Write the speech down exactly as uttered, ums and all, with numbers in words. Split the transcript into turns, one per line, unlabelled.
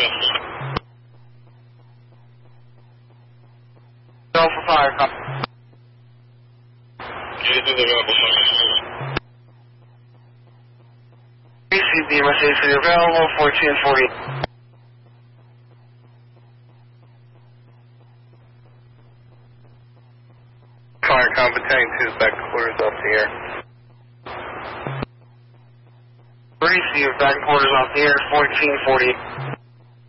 Alpha Fire, copy. Received the M S A for the available, fourteen forty.
Fire Combat Tank two is back to quarters off the air.
Received back quarters off the air, fourteen forty.